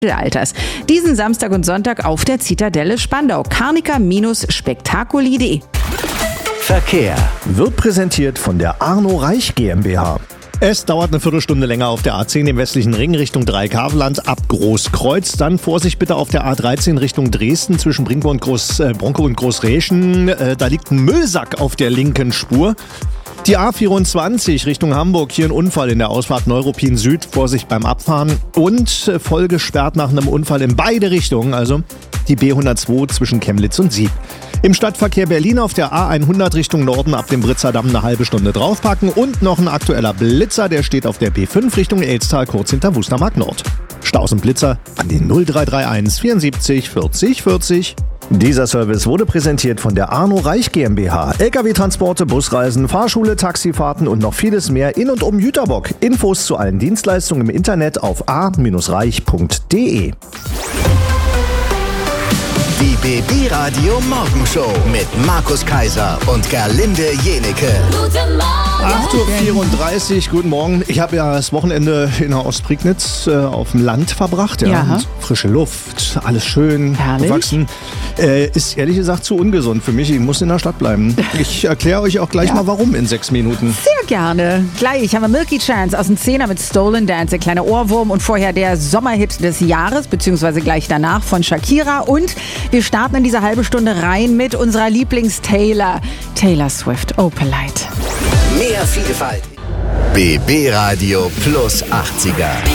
Alters. Diesen Samstag und Sonntag auf der Zitadelle Spandau. Carnica-Spektakuli.de. Verkehr wird präsentiert von der Arno Reich GmbH. Es dauert eine Viertelstunde länger auf der A10 im westlichen Ring Richtung Dreieckhaveland ab Großkreuz. Dann Vorsicht bitte auf der A13 Richtung Dresden zwischen Bronco und Großräschen. Da liegt ein Müllsack auf der linken Spur. Die A24 Richtung Hamburg, hier ein Unfall in der Ausfahrt Neuruppin Süd. Vorsicht beim Abfahren. Und voll gesperrt nach einem Unfall in beide Richtungen, also die B102 zwischen Chemnitz und Sieg. Im Stadtverkehr Berlin auf der A100 Richtung Norden ab dem Britzer Damm eine halbe Stunde draufpacken. Und noch ein aktueller Blitzer, der steht auf der B5 Richtung Elstal, kurz hinter Wustermark Nord. Staus und Blitzer an den 0331 74 40 40. Dieser Service wurde präsentiert von der Arno Reich GmbH. Lkw-Transporte, Busreisen, Fahrschule, Taxifahrten und noch vieles mehr in und um Jüterbock. Infos zu allen Dienstleistungen im Internet auf a-reich.de. Die BB Radio Morgenshow mit Markus Kaiser und Gerlinde Jenecke. Guten Morgen. 8.34 Uhr, guten Morgen. Ich habe ja das Wochenende in der Ostprignitz auf dem Land verbracht. Ja. Und frische Luft, alles schön gewachsen. Ist ehrlich gesagt zu ungesund für mich. Ich muss in der Stadt bleiben. Ich erkläre euch auch gleich mal warum in 6 Minuten. Sehr gerne. Gleich haben wir Milky Chance aus dem 10er mit Stolen Dance, der kleine Ohrwurm. Und vorher der Sommerhit des Jahres, beziehungsweise gleich danach von Shakira. Und wir starten in diese halbe Stunde rein mit unserer Taylor Swift, Opalite. Mehr Vielfalt. BB Radio plus 80er.